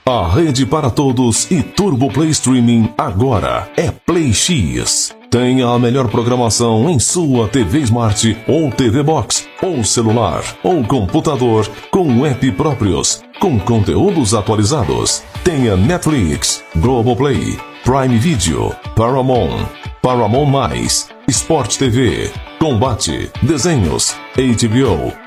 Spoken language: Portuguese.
A rede para todos e Turbo Play Streaming agora é Play X. Tenha a melhor programação em sua TV Smart ou TV Box, ou celular, ou computador, com app próprios, com conteúdos atualizados. Tenha Netflix, Globoplay, Prime Video, Paramount, Paramount+, Sport TV, Combate, Desenhos, HBO,